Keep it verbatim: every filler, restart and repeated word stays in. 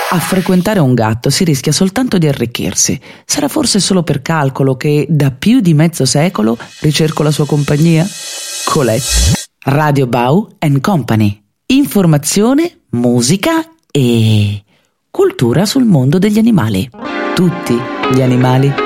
A frequentare un gatto si rischia soltanto di arricchirsi. Sarà forse solo per calcolo che da più di mezzo secolo ricerco la sua compagnia? Colette. Radio Bau and Company. Informazione, musica e cultura sul mondo degli animali. Tutti gli animali.